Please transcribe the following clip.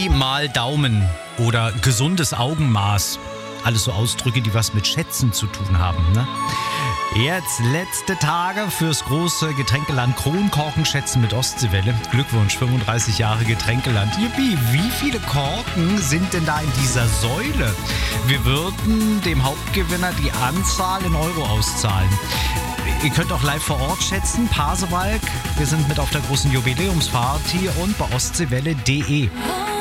Pi mal Daumen oder gesundes Augenmaß. Alles so Ausdrücke, die was mit Schätzen zu tun haben, ne? Jetzt letzte Tage fürs große Getränkeland Kronkorkenschätzen mit Ostseewelle. Glückwunsch, 35 Jahre Getränkeland. Yippie, wie viele Korken sind denn da in dieser Säule? Wir würden dem Hauptgewinner die Anzahl in Euro auszahlen. Ihr könnt auch live vor Ort schätzen. Pasewalk, wir sind mit auf der großen Jubiläumsparty und bei ostseewelle.de.